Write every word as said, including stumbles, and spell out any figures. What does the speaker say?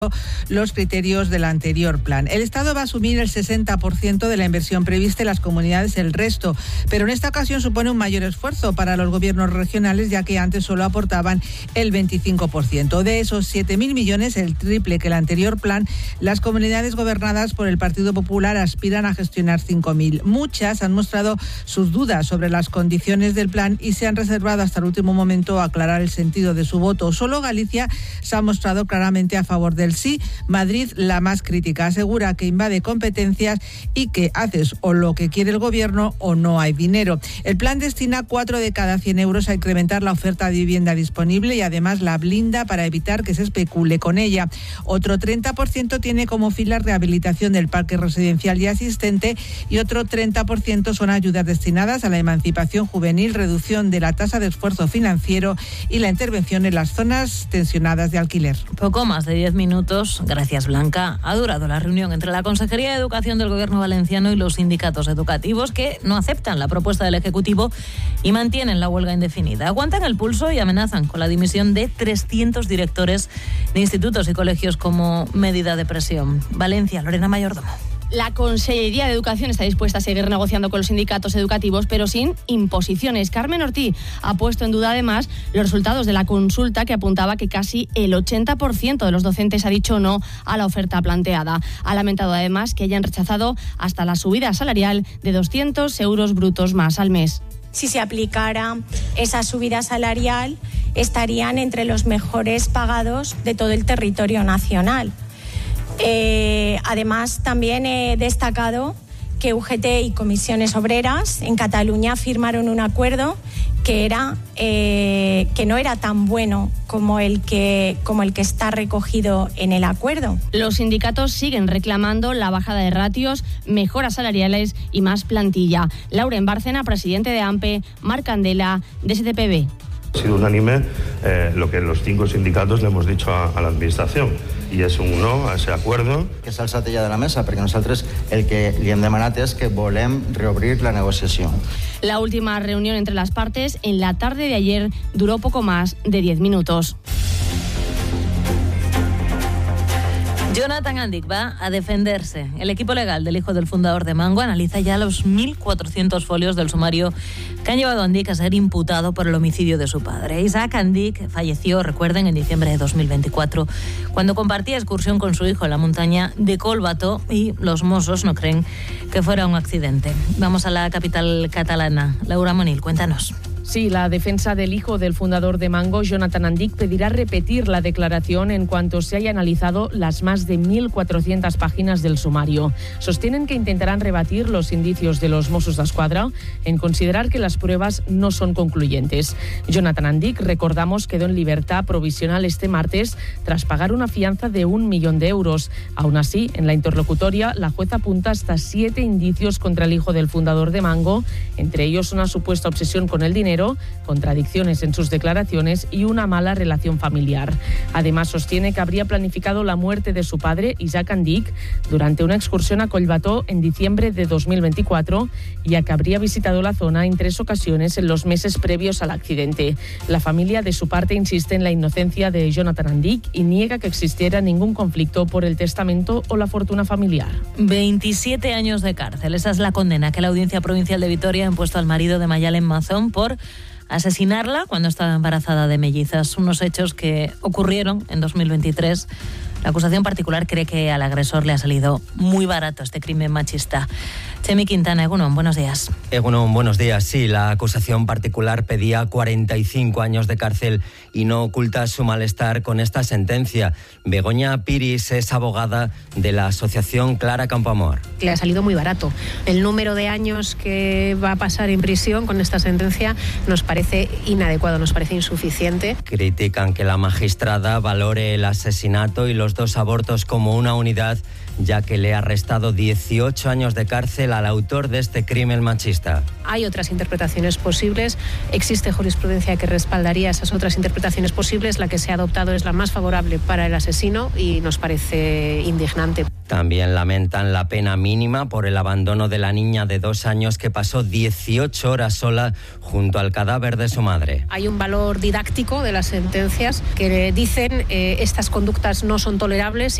los criterios del anterior plan. El Estado va a asumir el sesenta por ciento de la inversión prevista y las comunidades el resto, pero en esta ocasión supone un mayor esfuerzo para los gobiernos regionales, ya que antes solo aportaban el veinticinco por ciento. De esos siete mil millones, el triple que el anterior plan, las comunidades gobernadas por el Partido Popular aspiran a gestionar cinco mil. Muchas han mostrado sus dudas sobre las condiciones del plan y se han reservado hasta el último momento a aclarar el sentido de su voto. Solo Galicia se ha mostrado claramente a favor del sí. Madrid, la más crítica, asegura que invade competencias y que haces o lo que quiere el gobierno o no hay dinero. El plan destina cuatro de cada cien euros a incrementar la oferta de vivienda disponible y además la blinda para evitar que se especule con ella. Otro treinta por ciento tiene como fin la rehabilitación del parque residencial ya existente y otro treinta por ciento son ayudas destinadas a la emancipación juvenil, reducción de la tasa de esfuerzo financiero y la intervención en las zonas tensionadas de alquiler. Poco más de diez minutos. Gracias, Blanca. Ha durado la reunión entre la Consejería de Educación del Gobierno valenciano y los sindicatos educativos que no aceptan la propuesta del Ejecutivo y mantienen la huelga indefinida. Aguantan el pulso y amenazan con la dimisión de trescientos directores de institutos y colegios como medida de presión. Valencia, Lorena Mayordomo. La Consellería de Educación está dispuesta a seguir negociando con los sindicatos educativos, pero sin imposiciones. Carmen Ortí ha puesto en duda además los resultados de la consulta que apuntaba que casi el ochenta por ciento de los docentes ha dicho no a la oferta planteada. Ha lamentado además que hayan rechazado hasta la subida salarial de doscientos euros brutos más al mes. Si se aplicara esa subida salarial, estarían entre los mejores pagados de todo el territorio nacional. Eh, además, también he destacado que U G T y Comisiones Obreras en Cataluña firmaron un acuerdo que era eh, que no era tan bueno como el que como el que está recogido en el acuerdo. Los sindicatos siguen reclamando la bajada de ratios, mejoras salariales y más plantilla. Lauren Bárcena, presidente de AMPE, Marc Candela, de S T P B. Ha sido unánime eh, lo que los cinco sindicatos le hemos dicho a, a la administración i és un no a ese acuerdo. Que s'ha alçat ella de la mesa, perquè nosaltres el que li hem demanat és que volem reobrir la negociació. La última reunión entre las partes en la tarde de ayer duró poco más de diez minutos. Jonathan Andic va a defenderse. El equipo legal del hijo del fundador de Mango analiza ya los mil cuatrocientos folios del sumario que han llevado a Andic a ser imputado por el homicidio de su padre. Isaac Andic falleció, recuerden, en diciembre de dos mil veinticuatro, cuando compartía excursión con su hijo en la montaña de Collbató y los Mossos no creen que fuera un accidente. Vamos a la capital catalana. Laura Monil, cuéntanos. Sí, la defensa del hijo del fundador de Mango, Jonathan Andic, pedirá repetir la declaración en cuanto se haya analizado las más de mil cuatrocientas páginas del sumario. Sostienen que intentarán rebatir los indicios de los Mossos d'Esquadra en considerar que las pruebas no son concluyentes. Jonathan Andic, recordamos, quedó en libertad provisional este martes tras pagar una fianza de un millón de euros. Aún así, en la interlocutoria, la jueza apunta hasta siete indicios contra el hijo del fundador de Mango, entre ellos una supuesta obsesión con el dinero, contradicciones en sus declaraciones y una mala relación familiar. Además, sostiene que habría planificado la muerte de su padre, Isaac Andic, durante una excursión a Collbató en diciembre de dos mil veinticuatro y a que habría visitado la zona en tres ocasiones en los meses previos al accidente. La familia, de su parte, insiste en la inocencia de Jonathan Andic y niega que existiera ningún conflicto por el testamento o la fortuna familiar. veintisiete años de cárcel. Esa es la condena que la Audiencia Provincial de Vitoria ha impuesto al marido de Mayalen Mazón por asesinarla cuando estaba embarazada de mellizas. Unos hechos que ocurrieron en dos mil veintitrés. La acusación particular cree que al agresor le ha salido muy barato este crimen machista. Chemi Quintana, Egunon, buenos días. Egunon, buenos días. Sí, la acusación particular pedía cuarenta y cinco años de cárcel y no oculta su malestar con esta sentencia. Begoña Piris es abogada de la asociación Clara Campoamor. Le ha salido muy barato. El número de años que va a pasar en prisión con esta sentencia nos parece inadecuado, nos parece insuficiente. Critican que la magistrada valore el asesinato y los dos abortos como una unidad, ya que le ha restado dieciocho años de cárcel a al autor de este crimen machista. Hay otras interpretaciones posibles, existe jurisprudencia que respaldaría esas otras interpretaciones posibles, la que se ha adoptado es la más favorable para el asesino y nos parece indignante. También lamentan la pena mínima por el abandono de la niña de dos años que pasó dieciocho horas sola junto al cadáver de su madre. Hay un valor didáctico de las sentencias que dicen eh, estas conductas no son tolerables.